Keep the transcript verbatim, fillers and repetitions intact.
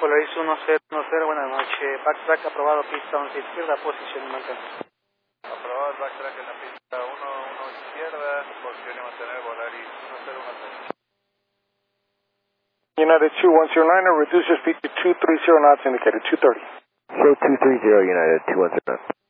Polaris uno cero uno cero, buenas noches. Backtrack aprobado, pista once izquierda, posición y mantener. Aprobado el backtrack en la pista uno uno izquierda, posición y mantener Polaris uno cero uno cero. United two one zero nine, reduce your speed to two three zero knots, indicated two thirty. Show two three zero United two one zero nine.